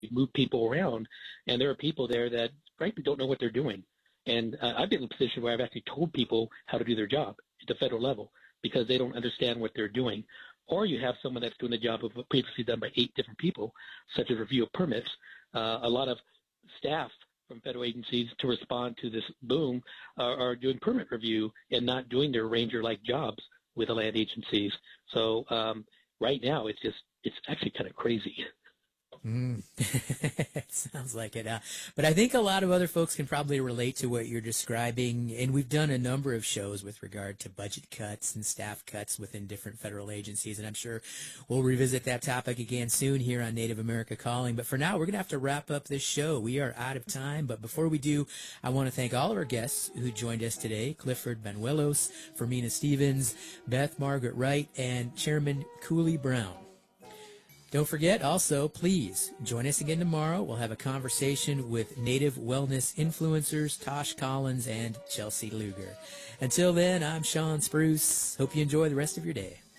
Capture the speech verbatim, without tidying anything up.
move people around, and there are people there that frankly don't know what they're doing. And uh, I've been in a position where I've actually told people how to do their job at the federal level because they don't understand what they're doing. Or you have someone that's doing the job of previously done by eight different people, such as review of permits. Uh, a lot of staff from federal agencies to respond to this boom uh, are doing permit review and not doing their ranger-like jobs with the land agencies. So um, right now, it's just it's actually kind of crazy. Mm. It sounds like it. Uh, but I think a lot of other folks can probably relate to what you're describing. And we've done a number of shows with regard to budget cuts and staff cuts within different federal agencies. And I'm sure we'll revisit that topic again soon here on Native America Calling. But for now, we're going to have to wrap up this show. We are out of time. But before we do, I want to thank all of our guests who joined us today: Clifford Banuelos, Fermina Stevens, Beth Margaret Wright, and Chairman Cooley Brown. Don't forget, also, please join us again tomorrow. We'll have a conversation with Native wellness influencers Tosh Collins and Chelsea Luger. Until then, I'm Sean Spruce. Hope you enjoy the rest of your day.